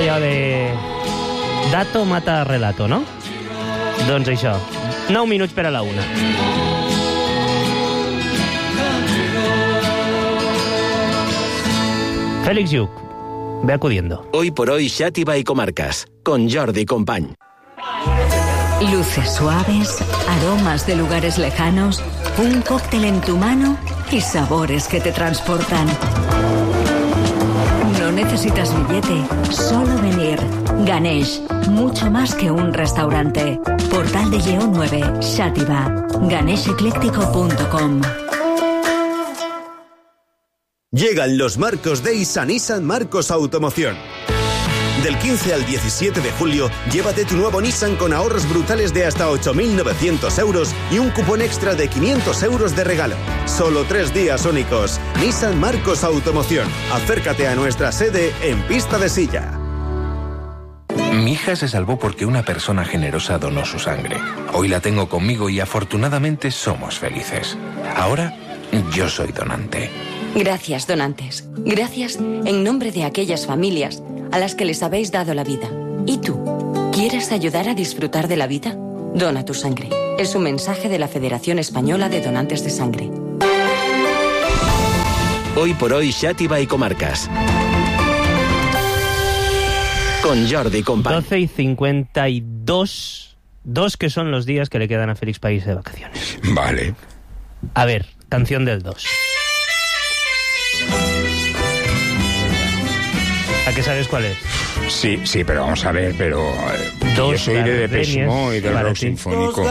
allò de... Dato mata relato, no? Doncs això, 9 minuts per a la 1. Félix Lluc, ve acudiendo. Hoy por hoy, Xàtiva y Comarcas, con Jordi Company. Luces suaves, aromas de lugares lejanos, un cóctel en tu mano y sabores que te transportan. No necesitas billete, solo venir. Ganesh, mucho más que un restaurante. Portal de Lleó 9, Xàtiva. ganeshecléctico.com. Llegan los Marcos Days a Nissan Marcos Automoción. Del 15 al 17 de julio, llévate tu nuevo Nissan con ahorros brutales de hasta 8.900 euros y un cupón extra de 500 euros de regalo. Solo 3 días únicos. Nissan Marcos Automoción. Acércate a nuestra sede en Pista de Silla. Mi hija se salvó porque una persona generosa donó su sangre. Hoy la tengo conmigo y afortunadamente somos felices. Ahora, yo soy donante. Gracias, donantes. Gracias en nombre de aquellas familias a las que les habéis dado la vida. ¿Y tú? ¿Quieres ayudar a disfrutar de la vida? Dona tu sangre. Es un mensaje de la Federación Española de Donantes de Sangre. Hoy por hoy, Xàtiva y Comarcas, con Jordi Company. 12 y 52, 2 que son los días que le quedan a Félix País de vacaciones. Vale. A ver, canción del 2. ¿A qué sabes cuál es? Sí, pero vamos a ver, yo soy de Depeche Mode y del rock sinfónico.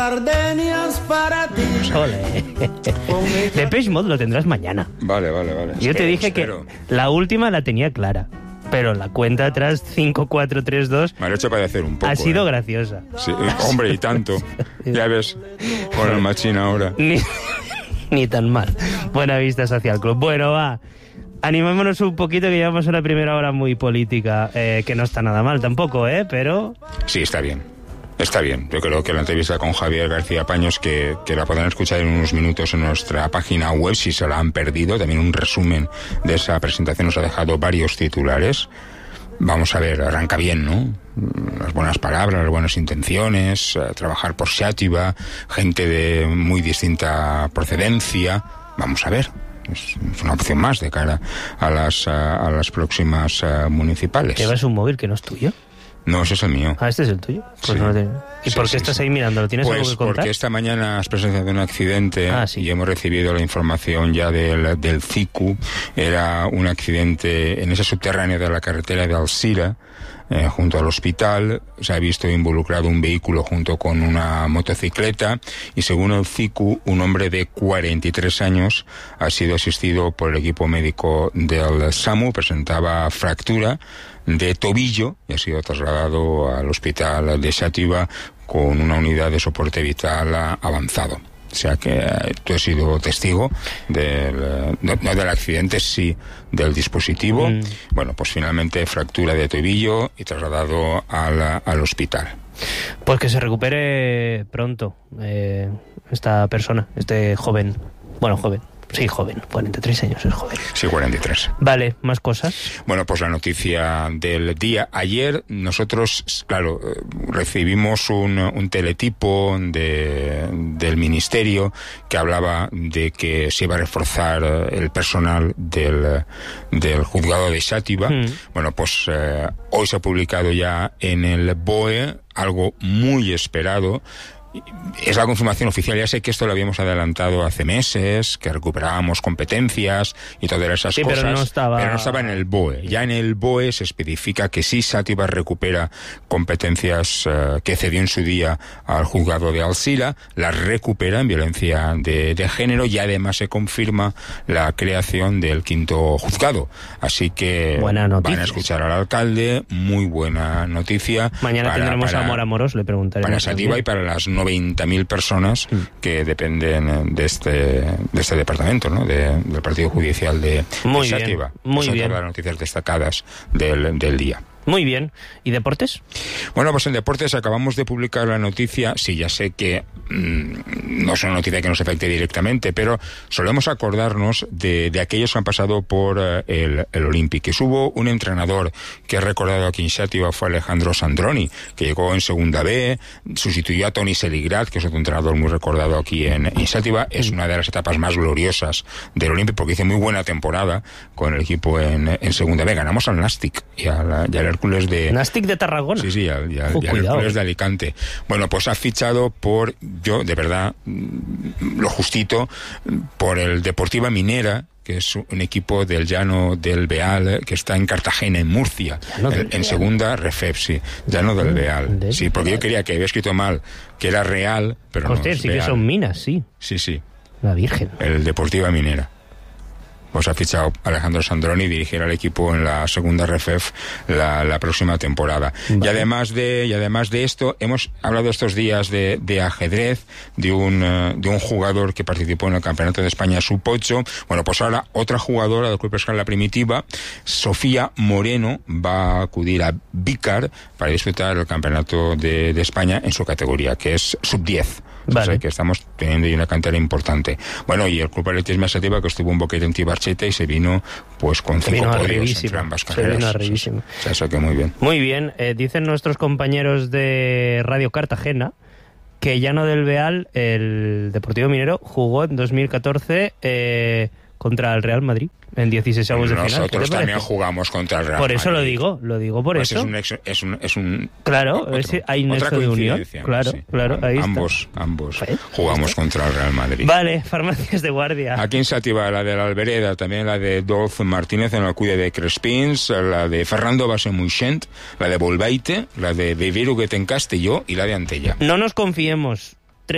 Depeche Mode lo tendrás mañana. Vale. Yo te dije que la última la tenía clara, pero la cuenta atrás 5, 4, 3, 2 me ha hecho padecer un poco. Ha sido graciosa. Sí, hombre, y tanto. Ya ves, con el machín ahora. Ni tan mal. Buena Vista Social Club. Bueno, va. Animémonos un poquito, que llevamos una primera hora muy política, que no está nada mal tampoco, pero... Sí, está bien. Está bien. Yo creo que la entrevista con Javier García Paños, que la podrán escuchar en unos minutos en nuestra página web, si se la han perdido, también un resumen de esa presentación nos ha dejado varios titulares. Vamos a ver, arranca bien, ¿no? Las buenas palabras, las buenas intenciones, trabajar por Xàtiva, gente de muy distinta procedencia. Vamos a ver. Es una opción más de cara a las próximas municipales. ¿Llevas un móvil que no es tuyo? No, ese es el mío. Ah, ¿este es el tuyo? Pues sí. No ¿Y por qué estás ahí mirando? ¿Lo tienes algo que contar? Porque esta mañana has presenciado un accidente y hemos recibido la información ya del CICU. Era un accidente en ese subterráneo de la carretera de Alzira, junto al hospital. Se ha visto involucrado un vehículo junto con una motocicleta y, según el CICU, un hombre de 43 años ha sido asistido por el equipo médico del SAMU. Presentaba fractura de tobillo y ha sido trasladado al hospital de Xàtiva con una unidad de soporte vital avanzado. O sea que tú has sido testigo no del accidente, sí del dispositivo. Bueno, pues finalmente fractura de tobillo y trasladado al hospital. Pues que se recupere pronto esta persona, este joven. Bueno, joven. Sí, joven, 43 años es joven. Sí, 43. Vale, ¿más cosas? Bueno, pues la noticia del día. Ayer nosotros, claro, recibimos un teletipo del Ministerio que hablaba de que se iba a reforzar el personal del juzgado de Xàtiva. Bueno, pues hoy se ha publicado ya en el BOE algo muy esperado. Es la confirmación oficial. Ya sé que esto lo habíamos adelantado hace meses, que recuperábamos competencias y todas esas cosas, pero no estaba en el BOE. Ya en el BOE se especifica que sí, Xàtiva recupera competencias que cedió en su día al juzgado de Alzira, las recupera en violencia de género, y además se confirma la creación del 5º juzgado. Así que van a escuchar al alcalde. Muy buena noticia. Mañana tendremos a Mora Moros, le preguntaremos. Para Xàtiva y para las 90.000 personas que dependen de este departamento, ¿no? Del Partido Judicial de Xàtiva. Muy bien. Todas las noticias destacadas del día. Muy bien. ¿Y deportes? Bueno, pues en deportes acabamos de publicar la noticia, sí, ya sé que no es una noticia que nos afecte directamente, pero solemos acordarnos de aquellos que han pasado por el Olympic. Hubo un entrenador que he recordado aquí en Xàtiva, fue Alejandro Sandroni, que llegó en segunda B, sustituyó a Toni Seligrat, que es otro entrenador muy recordado aquí en Xàtiva. Es una de las etapas más gloriosas del Olympic, porque hizo muy buena temporada con el equipo en segunda B. Ganamos al Nàstic y al Hércules de... Nàstic de Tarragona. Sí, y al Hércules de Alicante. Bueno, pues ha fichado por, yo, de verdad, lo justito, por el Deportiva Minera, que es un equipo del Llano del Beal, que está en Cartagena, en Murcia, en segunda Refep, sí, Llano del Beal. Sí, porque yo quería que había escrito mal, que era Real, pero hostia, no es sí Beal. Que son minas, sí. Sí. La Virgen. El Deportiva Minera. Pues ha fichado Alejandro Sandroni y dirigirá al equipo en la segunda RFEF la próxima temporada. Vale. Y además de esto, hemos hablado estos días de ajedrez, de un jugador que participó en el Campeonato de España Sub-8. Bueno, pues ahora otra jugadora del Club Escala Primitiva, Sofía Moreno, va a acudir a Vícar para disputar el Campeonato de España en su categoría, que es Sub-10. Vale. O sea que estamos teniendo una cantera importante. Bueno, y el Club Atletismo Xàtiva, que estuvo un boquete en Tibarcheta y se vino pues con 5 podios entre ambas carreras. Se vino arribísimo. O sea, eso que muy bien. Muy bien. Dicen nuestros compañeros de Radio Cartagena que Llano del Beal, el Deportivo Minero, jugó en 2014 contra el Real Madrid en 16avos de final. Nosotros también jugamos contra el Real Por eso Madrid. lo digo por pues eso. Es un claro, hay nexo de unión. Claro, sí. claro, ahí ambos jugamos contra el Real Madrid. Vale, farmacias de guardia. Aquí en Xàtiva, la de la Albereda, también la de Dolph Martínez en el Cuide de Crespins, la de Ferrando Basemuixent, la de Bolbaite, la de Viruguet en Castelló y la de Antella. No nos confiemos.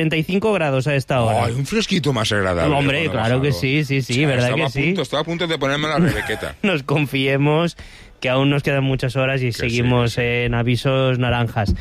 35 grados a esta hora. ¡Ay, un fresquito más agradable! Hombre, claro que sí, ¿verdad que sí? Estaba a punto de ponerme la rebequeta. Nos confiemos, que aún nos quedan muchas horas y que seguimos en avisos naranjas.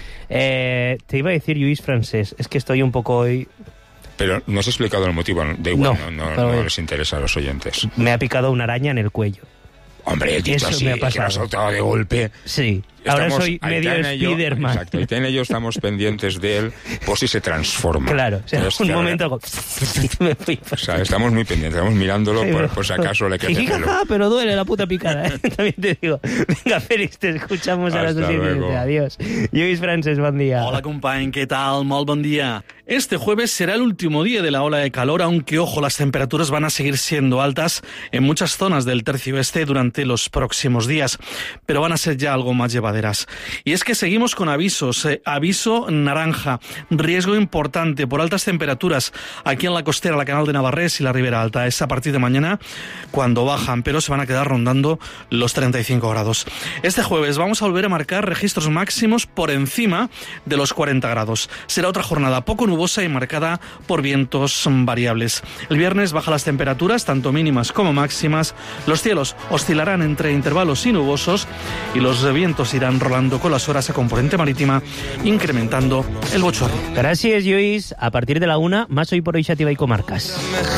Te iba a decir Lluís Francés, es que estoy un poco hoy... Pero no has explicado el motivo, da igual, no les interesa a los oyentes. Me ha picado una araña en el cuello. Hombre, he dicho así, que me ha soltado de golpe. Sí. Ahora soy medio Spiderman. Exacto, Aitana y yo estamos pendientes de él por si se transforma. Claro, o sea, un momento... me fui. O sea, estamos muy pendientes, estamos mirándolo por si acaso le crece pelo. Pero duele la puta picada, También te digo. Venga, Félix, te escuchamos a las 2:17. Adiós. Lluís Francés, buen día. Hola, company, ¿qué tal? Molt bon día. Este jueves será el último día de la ola de calor, aunque, ojo, las temperaturas van a seguir siendo altas en muchas zonas del tercio oeste durante los próximos días, pero van a ser ya algo más llevaderas. Y es que seguimos con avisos. Aviso naranja, riesgo importante por altas temperaturas aquí en la costera, la Canal de Navarrés y la Ribera Alta. Es a partir de mañana cuando bajan, pero se van a quedar rondando los 35 grados. Este jueves vamos a volver a marcar registros máximos por encima de los 40 grados. Será otra jornada poco nubosa y marcada por vientos variables. El viernes bajan las temperaturas, tanto mínimas como máximas. Los cielos oscilarán entre intervalos y nubosos y los vientos irán rolando con las horas a componente marítima, incrementando el bochorno. Gracias, Lluís. A partir de la 1, más Hoy por Hoy Xàtiva y Comarcas.